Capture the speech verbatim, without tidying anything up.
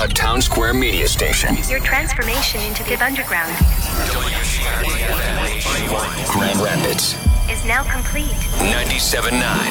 a town square media station. Your transformation into the underground Grand Rapids is now complete. ninety-seven point nine.